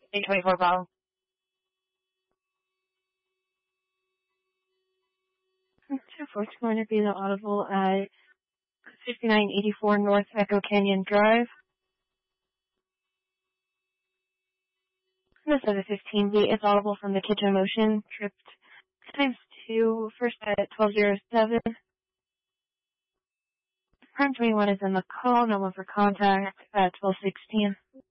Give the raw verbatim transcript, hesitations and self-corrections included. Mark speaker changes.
Speaker 1: eight twenty-four Bravo. two four two going to be the audible at fifty-nine eighty-four North Echo Canyon Drive. The seven fifteen B is audible from the Kitchen Motion, tripped times two, first at twelve oh seven. Prime twenty-one is in the call, no one for contact at twelve sixteen.